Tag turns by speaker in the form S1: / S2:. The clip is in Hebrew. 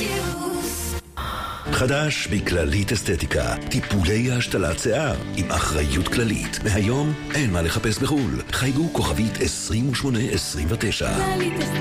S1: רדיוס.
S2: חדש בכללית אסתטיקה, טיפולי השתלת שיער עם אחריות כללית. מהיום אין מה לחפש בחול. חייגו כוכבית 2829.
S1: כללית אסתטיקה.